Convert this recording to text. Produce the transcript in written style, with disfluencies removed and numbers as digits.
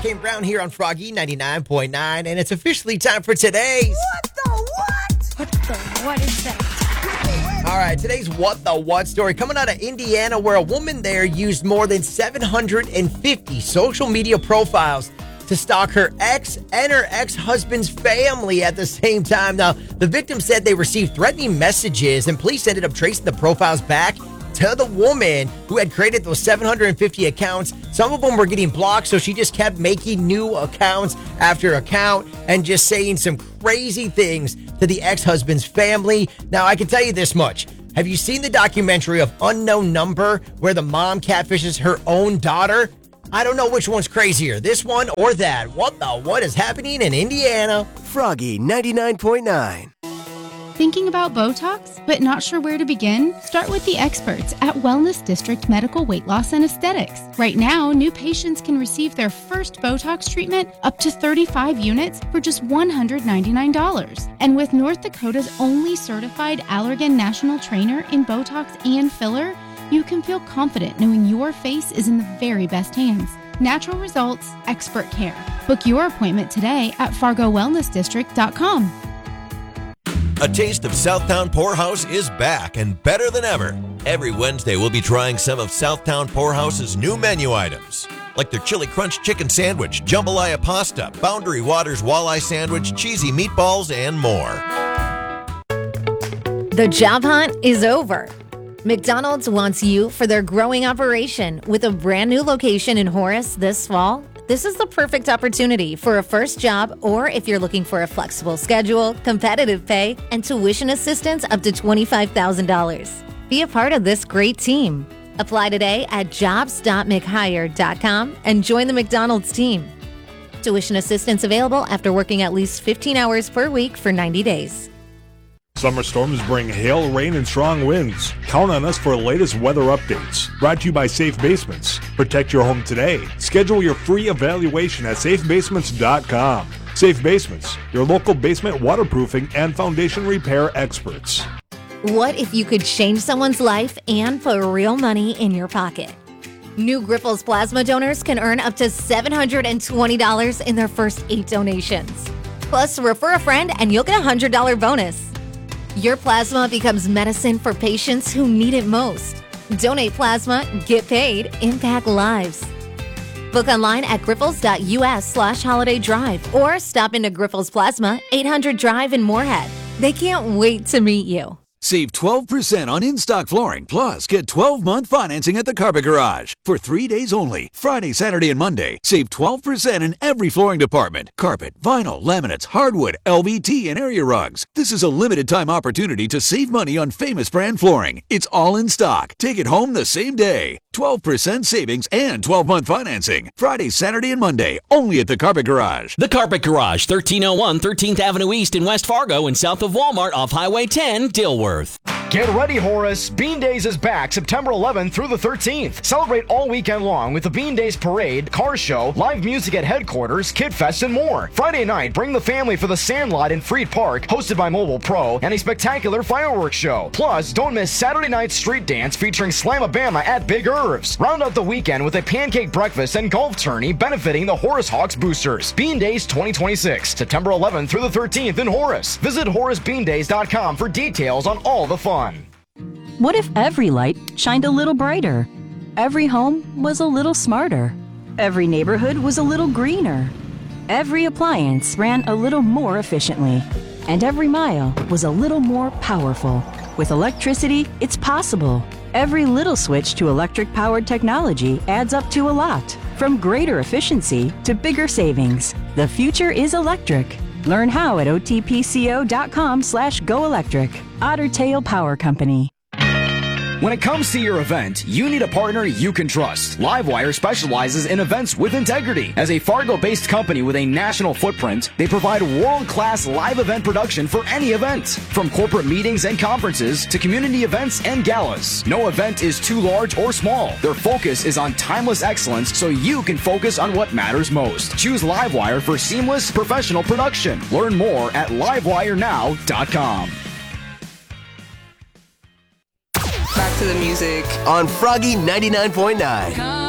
Kane Brown here on Froggy 99.9, and it's officially time for today's... What the what? What the what is that? All right, today's What the What story coming out of Indiana, where a woman there used more than 750 social media profiles to stalk her ex and her ex-husband's family at the same time. Now, the victim said they received threatening messages, and police ended up tracing the profiles back to the woman who had created those 750 accounts. Some of them were getting blocked, so she just kept making new accounts after account and just saying some crazy things to the ex-husband's family. Now, I can tell you this much. Have you seen the documentary of Unknown Number where the mom catfishes her own daughter? I don't know which one's crazier, this one or that. What is happening in Indiana? Froggy 99.9. Thinking about Botox, but not sure where to begin? Start with the experts at Wellness District Medical Weight Loss and Aesthetics. Right now, new patients can receive their first Botox treatment up to 35 units for just $199. And with North Dakota's only certified Allergan National Trainer in Botox and filler, you can feel confident knowing your face is in the very best hands. Natural results, expert care. Book your appointment today at FargoWellnessDistrict.com. A Taste of Southtown Poorhouse is back and better than ever. Every Wednesday, we'll be trying some of Southtown Poorhouse's new menu items, like their Chili Crunch Chicken Sandwich, Jambalaya Pasta, Boundary Waters Walleye Sandwich, Cheesy Meatballs, and more. The job hunt is over. McDonald's wants you for their growing operation with a brand new location in Horace this fall. This is the perfect opportunity for a first job, or if you're looking for a flexible schedule, competitive pay, and tuition assistance up to $25,000. Be a part of this great team. Apply today at jobs.mchire.com and join the McDonald's team. Tuition assistance available after working at least 15 hours per week for 90 days. Summer storms bring hail, rain, and strong winds. Count on us for the latest weather updates. Brought to you by Safe Basements. Protect your home today. Schedule your free evaluation at safebasements.com. Safe Basements, your local basement waterproofing and foundation repair experts. What if you could change someone's life and put real money in your pocket? New Grifols plasma donors can earn up to $720 in their first 8 donations. Plus, refer a friend and you'll get a $100 bonus. Your plasma becomes medicine for patients who need it most. Donate plasma, get paid, impact lives. Book online at grifols.us/holiday drive or stop into Grifols Plasma, 800 Drive in Moorhead. They can't wait to meet you. Save 12% on in-stock flooring, plus get 12-month financing at the Carpet Garage. For 3 days only, Friday, Saturday, and Monday, save 12% in every flooring department. Carpet, vinyl, laminates, hardwood, LVT, and area rugs. This is a limited-time opportunity to save money on famous brand flooring. It's all in stock. Take it home the same day. 12% savings and 12-month financing. Friday, Saturday, and Monday, only at the Carpet Garage. The Carpet Garage, 1301 13th Avenue East in West Fargo and south of Walmart off Highway 10, Dilworth. Get ready, Horace. Bean Days is back September 11th through the 13th. Celebrate all weekend long with the Bean Days Parade, car show, live music at headquarters, Kid Fest, and more. Friday night, bring the family for the Sandlot in Freed Park, hosted by Mobile Pro, and a spectacular fireworks show. Plus, don't miss Saturday night street dance featuring Slamabama at Big Irv's. Round out the weekend with a pancake breakfast and golf tourney benefiting the Horace Hawks boosters. Bean Days 2026, September 11th through the 13th in Horace. Visit HoraceBeanDays.com for details on all the fun. What if every light shined a little brighter? Every home was a little smarter. Every neighborhood was a little greener. Every appliance ran a little more efficiently. And every mile was a little more powerful. With electricity, it's possible. Every little switch to electric-powered technology adds up to a lot. From greater efficiency to bigger savings. The future is electric. Learn how at otpco.com/goelectric. Otter Tail Power Company. When it comes to your event, you need a partner you can trust. Livewire specializes in events with integrity. As a Fargo-based company with a national footprint, they provide world-class live event production for any event. From corporate meetings and conferences to community events and galas. No event is too large or small. Their focus is on timeless excellence so you can focus on what matters most. Choose Livewire for seamless professional production. Learn more at livewirenow.com. Back to the music on Froggy 99.9.